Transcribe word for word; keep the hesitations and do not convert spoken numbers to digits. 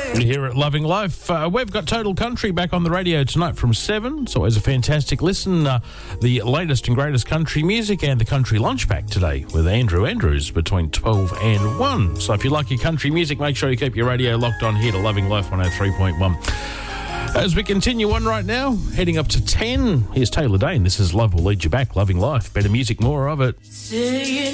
Here at Loving Life, uh, we've got Total Country back on the radio tonight from seven. It's always a fantastic listen. Uh, the latest and greatest country music and the country lunch pack today with Andrew Andrews between twelve and one. So if you like your country music, make sure you keep your radio locked on here to Loving Life one oh three point one. As we continue on right now, heading up to ten, here's Taylor Dane. This is Love Will Lead You Back, Loving Life. Better music, more of it.